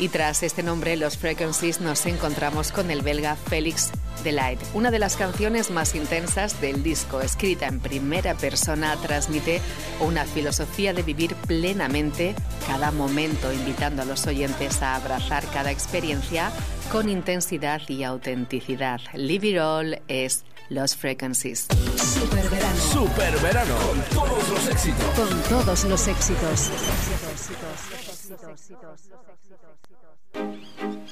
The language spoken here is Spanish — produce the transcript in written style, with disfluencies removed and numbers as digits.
Y tras este nombre, Los Frequencies, nos encontramos con el belga Felix Delight. Una de las canciones más intensas del disco, escrita en primera persona, transmite una filosofía de vivir plenamente cada momento, invitando a los oyentes a abrazar cada experiencia con intensidad y autenticidad. Live It All es Los Frequencies. Superverano. Superverano. Con todos los éxitos. Con todos los éxitos.